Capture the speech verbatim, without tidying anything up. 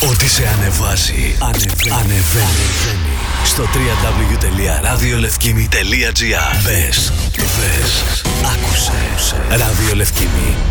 Ό,τι σε ανεβάζει, ανεβαίνει, ανεβαίνει. Στο double-u double-u double-u τελεία ραδιολευκήμι τελεία τζι άρ. Μπες, μπες, άκουσε. Ραδιολευκήμι.